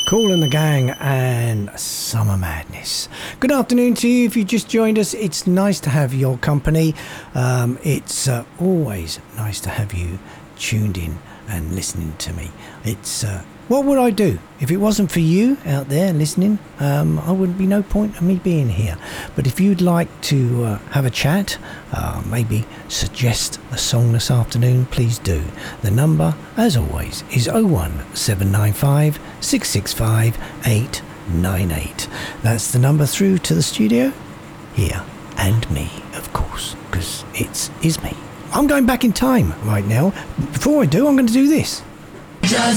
Kool and the Gang and Summer Madness. Good afternoon to you. If you just joined us, it's nice to have your company. It's always nice to have you tuned in and listening to me. What would I do if it wasn't for you out there listening? I wouldn't be no point of me being here. But if you'd like to have a chat, maybe suggest a song this afternoon, please do. The number, as always, is 01795 665 898. That's the number through to the studio here, and me, of course, because is me. I'm going back in time right now. Before I do, I'm going to do this.